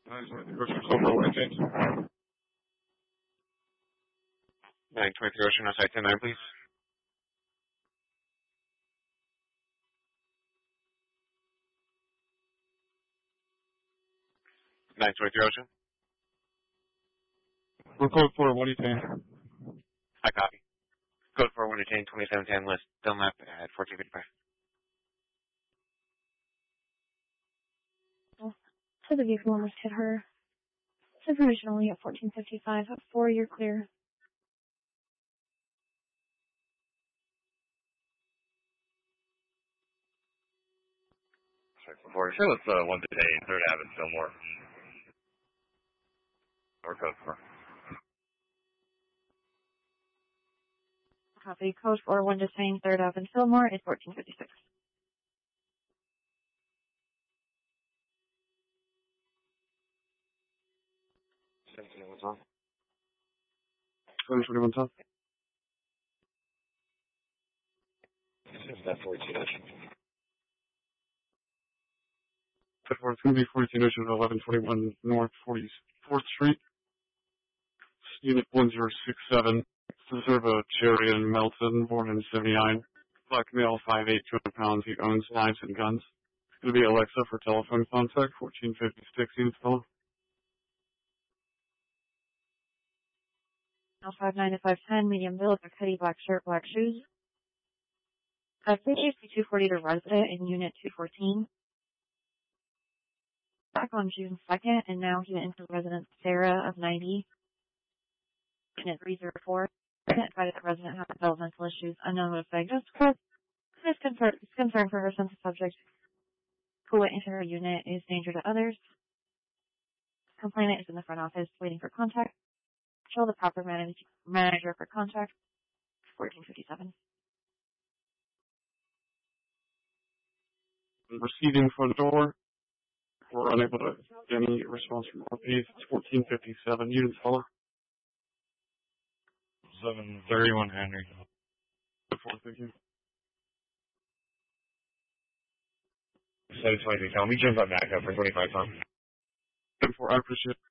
923 Ocean, outside 109, please. Ocean. We're code 4, what do you think? I copy. Code 4, 1 detain, 2710 West Dunlap at 1455. So the vehicle almost hit her. Information only at 1455. At 4, you're clear. Before show us 1 detain, 3rd Ave and Fillmore. Or code 4. Copy. Code 4, 1 detain, 3rd Ave and Fillmore is 1456. What's on? 721 top. That's 14 Ocean. It's going to be 14 Ocean at 1121 North 44th Street. Unit 1067. Preserva Cherry in Melton, born in 79. Black male, 5'8", 200 pounds. He owns knives and guns. It's going to be Alexa for telephone contact, 1456 units below. 5'9" to 5'10", medium build, black hoodie, black shirt, black shoes. PHC 240 to resident in Unit 214. Back on June 2nd, and now he went into resident Sarah of 90. Unit 304. Identified that the resident has developmental issues unknown with diagnosed cause. This concern for her sense of subject who went into her unit is danger to others. Complainant is in the front office waiting for contact. Show the proper manager for contact. 1457. Receiving front door. We're unable to get any response from RPs. It's 1457 units follow. 731 Henry. 4, thank you. Satisfied to tell me jump up back up for 25 Tom. 10-4, I appreciate it.